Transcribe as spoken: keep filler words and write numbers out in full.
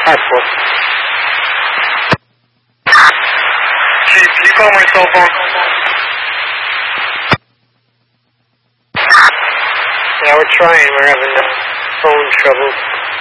Hi, four. Chief, can you call my cell phone? Yeah, we're trying. We're having uh, phone trouble.